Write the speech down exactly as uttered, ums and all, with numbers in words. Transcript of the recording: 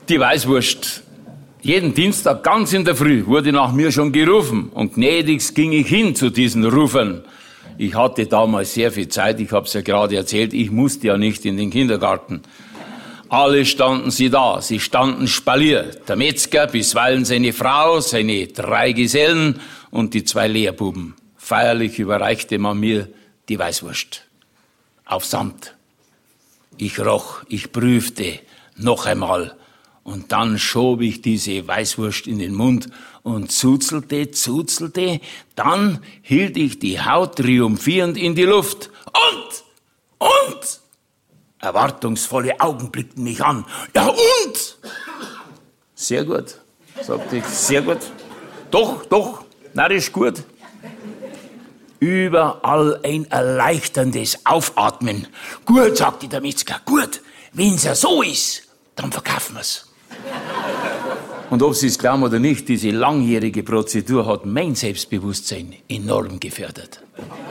Die Weißwurst. Jeden Dienstag ganz in der Früh wurde nach mir schon gerufen und gnädigst ging ich hin zu diesen Rufern. Ich hatte damals sehr viel Zeit, ich habe es ja gerade erzählt, ich musste ja nicht in den Kindergarten. Alle standen sie da, sie standen Spalier. Der Metzger, bisweilen seine Frau, seine drei Gesellen und die zwei Lehrbuben. Feierlich überreichte man mir die Weißwurst. Auf Samt. Ich roch, ich prüfte, noch einmal. Und dann schob ich diese Weißwurst in den Mund und zuzelte, zuzelte. Dann hielt ich die Haut triumphierend in die Luft. Und, und, erwartungsvolle Augen blickten mich an. Ja, und? Sehr gut, sagte ich, sehr gut. Doch, doch, narrisch gut. Überall ein erleichterndes Aufatmen. Gut, sagte der Metzger, gut. Wenn's ja so ist, dann verkaufen wir's. Und ob Sie es glauben oder nicht, diese langjährige Prozedur hat mein Selbstbewusstsein enorm gefördert.